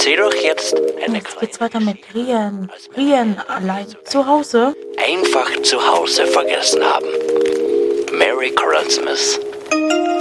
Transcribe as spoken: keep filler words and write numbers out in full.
erzähl doch jetzt eine Jetzt geht's weiter mit Rian. Rian allein zu Hause. Einfach zu Hause vergessen haben. Merry Christmas.